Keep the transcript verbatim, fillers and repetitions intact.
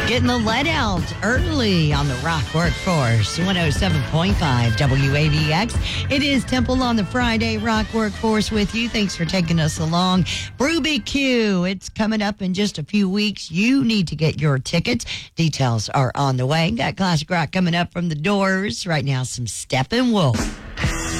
Getting the let out early on the Rock Workforce, one oh seven point five W A B X. It is Temple on the Friday Rock Workforce with you. Thanks for taking us along. Brew B Q, it's coming up in just a few weeks. You need to get your tickets. Details are on the way. Got classic rock coming up from the Doors. Right now, some Steppenwolf.